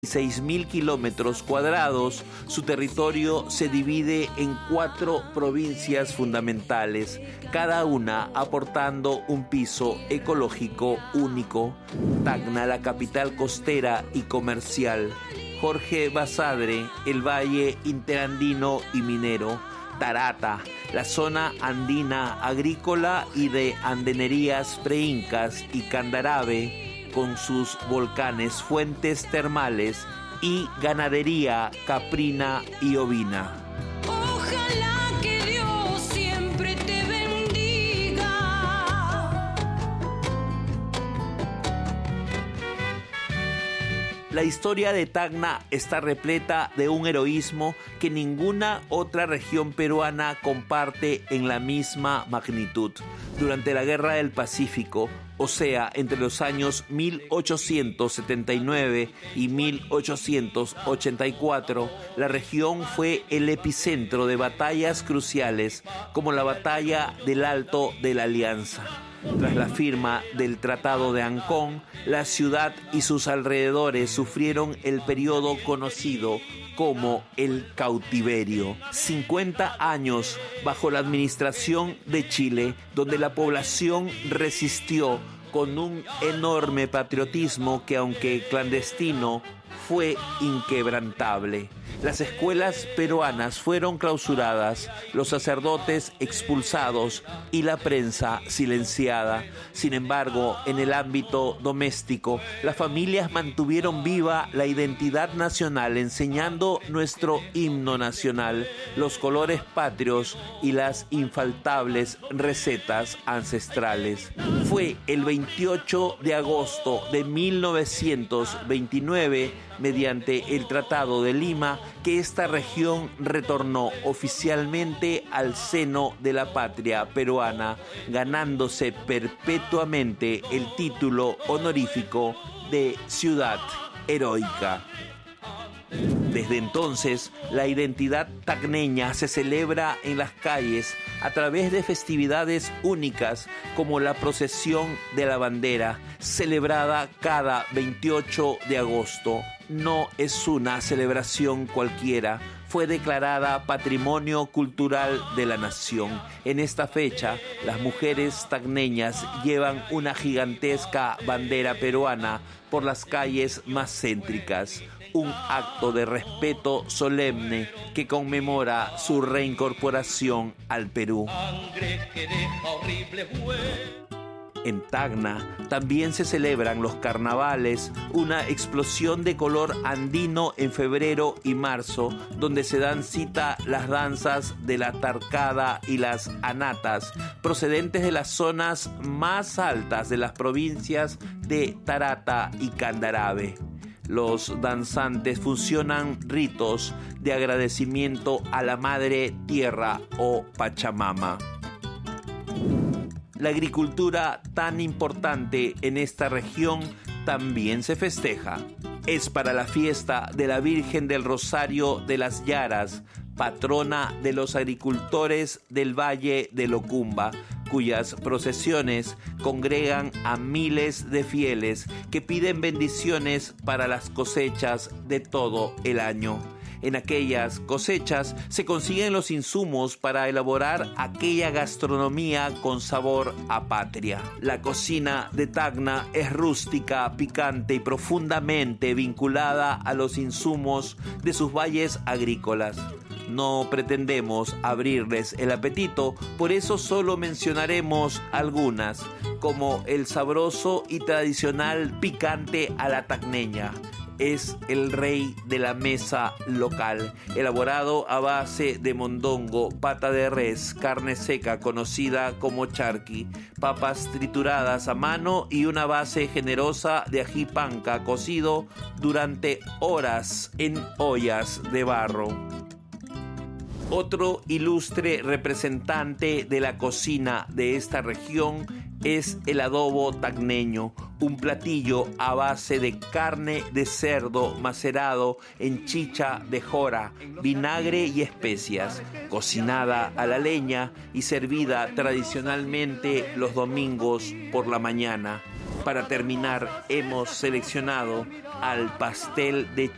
6.000 kilómetros cuadrados, su territorio se divide en 4 provincias fundamentales, cada una aportando un piso ecológico único. Tacna, la capital costera y comercial. Jorge Basadre, el valle interandino y minero. Tarata, la zona andina agrícola y de andenerías preincas, y Candarave, con sus volcanes, fuentes termales y ganadería caprina y ovina. Ojalá que Dios siempre te bendiga. La historia de Tacna está repleta de un heroísmo que ninguna otra región peruana comparte en la misma magnitud. Durante la Guerra del Pacífico, o sea, entre los años 1879 y 1884, la región fue el epicentro de batallas cruciales, como la Batalla del Alto de la Alianza. Tras la firma del Tratado de Ancón, la ciudad y sus alrededores sufrieron el periodo conocido como el cautiverio. 50 años bajo la administración de Chile, donde la población resistió con un enorme patriotismo que, aunque clandestino, fue inquebrantable. Las escuelas peruanas fueron clausuradas, los sacerdotes expulsados y la prensa silenciada. Sin embargo, en el ámbito doméstico, las familias mantuvieron viva la identidad nacional, enseñando nuestro himno nacional, los colores patrios y las infaltables recetas ancestrales. Fue el 28 de agosto de 1929, mediante el Tratado de Lima, que esta región retornó oficialmente al seno de la patria peruana, ganándose perpetuamente el título honorífico de ciudad heroica. Desde entonces, la identidad tacneña se celebra en las calles a través de festividades únicas como la procesión de la bandera, celebrada cada 28 de agosto. No es una celebración cualquiera, fue declarada Patrimonio Cultural de la Nación. En esta fecha, las mujeres tacneñas llevan una gigantesca bandera peruana por las calles más céntricas, un acto de respeto solemne que conmemora su reincorporación al Perú. En Tacna también se celebran los carnavales, una explosión de color andino en febrero y marzo, donde se dan cita las danzas de la tarcada y las anatas, procedentes de las zonas más altas de las provincias de Tarata y Candarave. Los danzantes fusionan ritos de agradecimiento a la Madre Tierra o Pachamama. La agricultura, tan importante en esta región, también se festeja. Es para la fiesta de la Virgen del Rosario de las Yaras, patrona de los agricultores del Valle de Locumba, cuyas procesiones congregan a miles de fieles que piden bendiciones para las cosechas de todo el año. En aquellas cosechas se consiguen los insumos para elaborar aquella gastronomía con sabor a patria. La cocina de Tacna es rústica, picante y profundamente vinculada a los insumos de sus valles agrícolas. No pretendemos abrirles el apetito, por eso solo mencionaremos algunas, como el sabroso y tradicional picante a la tacneña. Es el rey de la mesa local, elaborado a base de mondongo, pata de res, carne seca conocida como charqui, papas trituradas a mano y una base generosa de ají panca cocido durante horas en ollas de barro. Otro ilustre representante de la cocina de esta región es el adobo tacneño, un platillo a base de carne de cerdo macerado en chicha de jora, vinagre y especias, cocinada a la leña y servida tradicionalmente los domingos por la mañana. Para terminar, hemos seleccionado al pastel de